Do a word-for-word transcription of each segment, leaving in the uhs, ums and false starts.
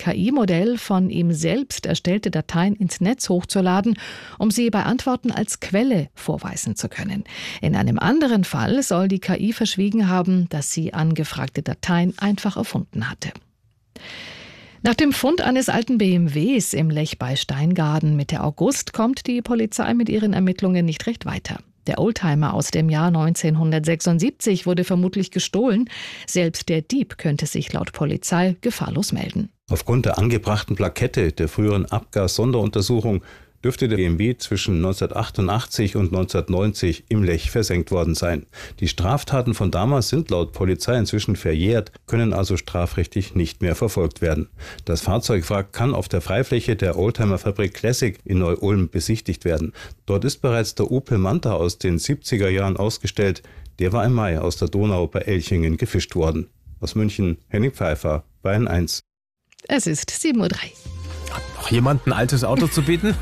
K I-Modell von ihm selbst erstellte Dateien ins Netz hochzuladen, um sie bei Antworten als Quelle vorweisen zu können. In einem anderen Fall soll die K I verschwiegen haben, dass sie angefragte Dateien einfach erfunden hatte. Nach dem Fund eines alten B M Ws im Lech bei Steingaden Mitte August kommt die Polizei mit ihren Ermittlungen nicht recht weiter. Der Oldtimer aus dem Jahr neunzehnhundertsechsundsiebzig wurde vermutlich gestohlen. Selbst der Dieb könnte sich laut Polizei gefahrlos melden. Aufgrund der angebrachten Plakette der früheren Abgas-Sonderuntersuchung dürfte der B M W zwischen neunzehnhundertachtundachtzig und neunzehnhundertneunzig im Lech versenkt worden sein. Die Straftaten von damals sind laut Polizei inzwischen verjährt, können also strafrechtlich nicht mehr verfolgt werden. Das Fahrzeugwrack kann auf der Freifläche der Oldtimer-Fabrik Classic in Neu-Ulm besichtigt werden. Dort ist bereits der Opel Manta aus den siebziger Jahren ausgestellt. Der war im Mai aus der Donau bei Elchingen gefischt worden. Aus München, Henning Pfeiffer, Bayern eins. Es ist sieben Uhr drei. Hat noch jemand ein altes Auto zu bieten?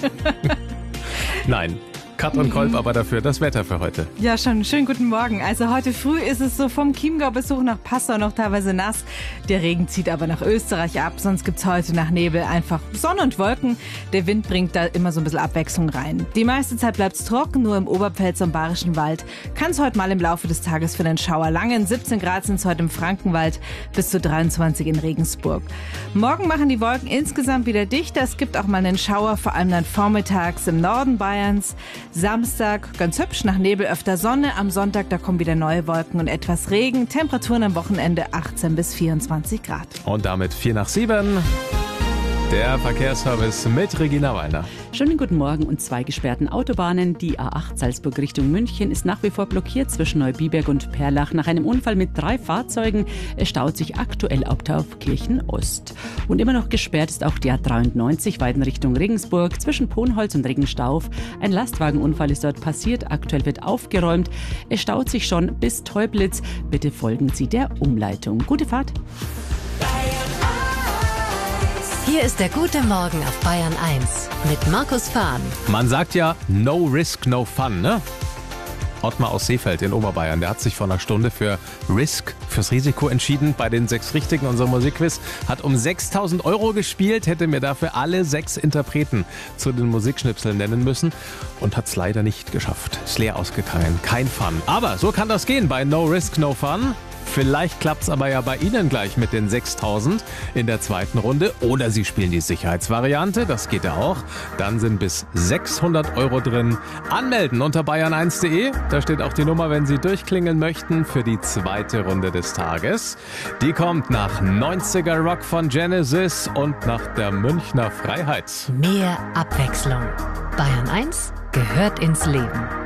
Nein. Kat und Kolb, aber dafür das Wetter für heute. Ja, schon. Schönen guten Morgen. Also heute früh ist es so vom Chiemgau-Besuch nach Passau noch teilweise nass. Der Regen zieht aber nach Österreich ab. Sonst gibt's heute nach Nebel einfach Sonne und Wolken. Der Wind bringt da immer so ein bisschen Abwechslung rein. Die meiste Zeit bleibt's trocken. Nur im Oberpfälzer und Bayerischen Wald kann es heute mal im Laufe des Tages für den Schauer langen. siebzehn Grad sind es heute im Frankenwald, bis zu dreiundzwanzig in Regensburg. Morgen machen die Wolken insgesamt wieder dichter. Es gibt auch mal einen Schauer, vor allem dann vormittags im Norden Bayerns. Samstag ganz hübsch, nach Nebel öfter Sonne. Am Sonntag, da kommen wieder neue Wolken und etwas Regen. Temperaturen am Wochenende achtzehn bis vierundzwanzig Grad. Und damit vier nach sieben. Der Verkehrsservice mit Regina Weiner. Schönen guten Morgen. Und zwei gesperrten Autobahnen. Die A acht Salzburg Richtung München ist nach wie vor blockiert zwischen Neubiberg und Perlach nach einem Unfall mit drei Fahrzeugen. Es staut sich aktuell auf Taufkirchen Ost. Und immer noch gesperrt ist auch die A dreiundneunzig Weiden Richtung Regensburg zwischen Ponholz und Regenstauf. Ein Lastwagenunfall ist dort passiert. Aktuell wird aufgeräumt. Es staut sich schon bis Teublitz. Bitte folgen Sie der Umleitung. Gute Fahrt. Hier ist der gute Morgen auf Bayern eins mit Markus Fahn. Man sagt ja, no risk, no fun, ne? Ottmar aus Seefeld in Oberbayern, der hat sich vor einer Stunde für Risk, fürs Risiko entschieden. Bei den sechs Richtigen, unser Musikquiz, hat um sechstausend Euro gespielt, hätte mir dafür alle sechs Interpreten zu den Musikschnipseln nennen müssen und hat es leider nicht geschafft. Ist leer ausgegangen, kein Fun. Aber so kann das gehen bei No Risk, No Fun. Vielleicht klappt es aber ja bei Ihnen gleich mit den sechstausend in der zweiten Runde. Oder Sie spielen die Sicherheitsvariante, das geht ja auch. Dann sind bis sechshundert Euro drin. Anmelden unter bayern eins punkt de. Da steht auch die Nummer, wenn Sie durchklingeln möchten für die zweite Runde des Tages. Die kommt nach neunziger Rock von Genesis und nach der Münchner Freiheit. Mehr Abwechslung. Bayern eins gehört ins Leben.